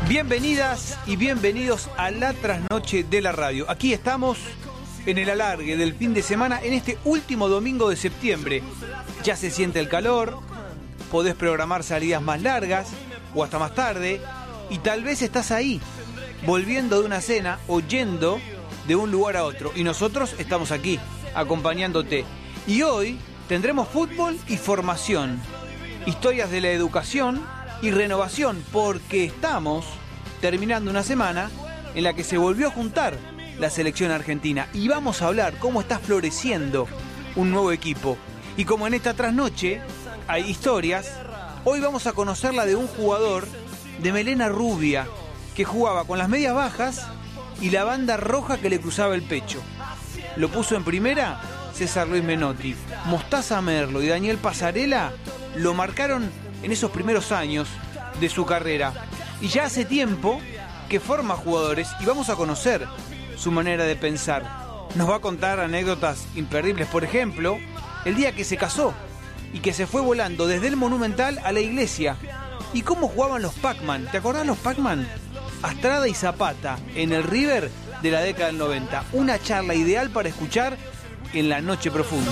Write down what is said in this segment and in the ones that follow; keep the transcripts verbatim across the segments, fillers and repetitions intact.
Bienvenidas y bienvenidos a la trasnoche de la radio. Aquí estamos en el alargue del fin de semana, en este último domingo de septiembre. Ya se siente el calor, podés programar salidas más largas o hasta más tarde, y tal vez estás ahí, volviendo de una cena o yendo de un lugar a otro. Y nosotros estamos aquí, acompañándote. Y hoy tendremos fútbol y formación, historias de la educación y renovación, porque estamos terminando una semana en la que se volvió a juntar la selección argentina y vamos a hablar cómo está floreciendo un nuevo equipo. Y como en esta trasnoche hay historias, hoy vamos a conocer la de un jugador de melena rubia que jugaba con las medias bajas y la banda roja que le cruzaba el pecho. Lo puso en primera César Luis Menotti. Mostaza Merlo y Daniel Pasarela lo marcaron en esos primeros años de su carrera. Y ya hace tiempo que forma jugadores y vamos a conocer su manera de pensar. Nos va a contar anécdotas imperdibles, por ejemplo, el día que se casó y que se fue volando desde el Monumental a la iglesia. Y cómo jugaban los Pac-Man. ¿Te acordás los Pac-Man? Astrada y Zapata en el River de la década del noventa. Una charla ideal para escuchar en la noche profunda.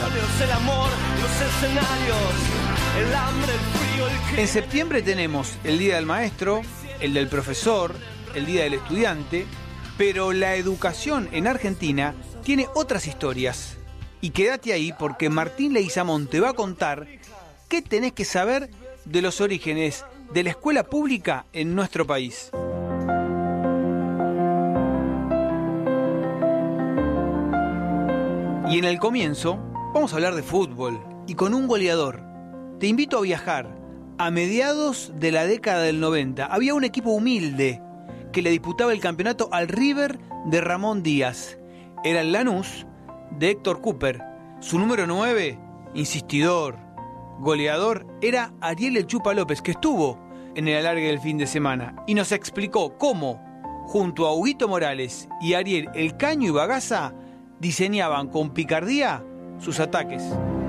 En septiembre tenemos el Día del Maestro, el del Profesor, el Día del Estudiante, pero la educación en Argentina tiene otras historias. Y quédate ahí porque Martín Leguizamón te va a contar qué tenés que saber de los orígenes de la escuela pública en nuestro país. Y en el comienzo vamos a hablar de fútbol y con un goleador. Te invito a viajar a mediados de la década del noventa. Había un equipo humilde que le disputaba el campeonato al River de Ramón Díaz. Era el Lanús de Héctor Cooper. Su número nueve, insistidor, goleador, era Ariel El Chupa López, que estuvo en el alargue del fin de semana y nos explicó cómo, junto a Huguito Morales y Ariel El Caño y Bagaza, diseñaban con picardía sus ataques.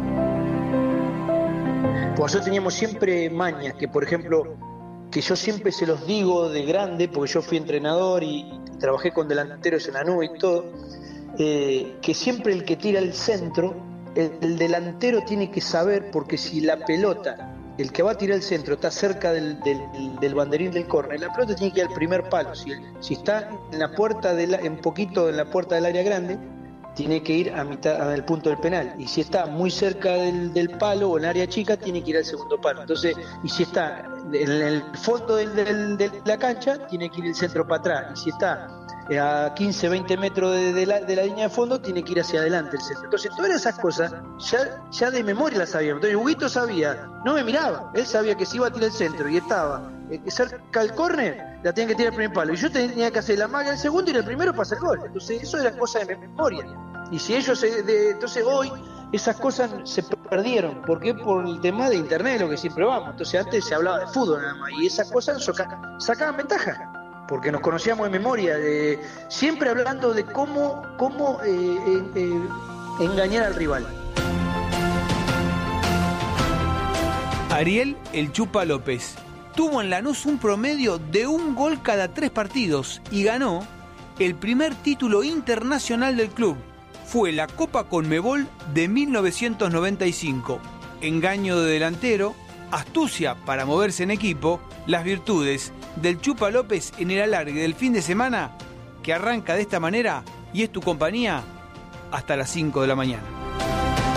Pues nosotros teníamos siempre mañas, que por ejemplo, que yo siempre se los digo de grande, porque yo fui entrenador y trabajé con delanteros en la nube y todo, eh, que siempre el que tira el centro, el, el delantero tiene que saber, porque si la pelota, el que va a tirar el centro está cerca del, del, del banderín del córner, la pelota tiene que ir al primer palo. Si, si está en la puerta de la, en poquito en la puerta del área grande, tiene que ir a mitad al punto del penal, y si está muy cerca del, del palo o en el área chica, tiene que ir al segundo palo. Entonces, y si está en el fondo del, del, de la cancha, tiene que ir el centro para atrás, y si está a quince, veinte metros de, de, la, de la línea de fondo, tiene que ir hacia adelante el centro. Entonces, todas esas cosas ya, ya de memoria las sabíamos. Entonces, Huguito sabía, no me miraba, él sabía que si iba a tirar el centro y estaba eh, cerca al córner, la tenía que tirar al primer palo, y yo tenía que hacer la maga el segundo y el primero para hacer gol. Entonces, eso era cosa de memoria. Y si ellos, se, de, entonces hoy esas cosas se perdieron. ¿Por qué? Por el tema de internet, lo que siempre vamos. Entonces antes se hablaba de fútbol nada más, y esas cosas saca, sacaban ventaja, porque nos conocíamos de memoria, de, siempre hablando de cómo, cómo eh, eh, eh, engañar al rival. Ariel El Chupa López tuvo en Lanús un promedio de un gol cada tres partidos y ganó el primer título internacional del club. Fue la Copa Conmebol de mil novecientos noventa y cinco. Engaño de delantero, astucia para moverse en equipo, las virtudes del Chupa López en el alargue del fin de semana, que arranca de esta manera y es tu compañía hasta las cinco de la mañana.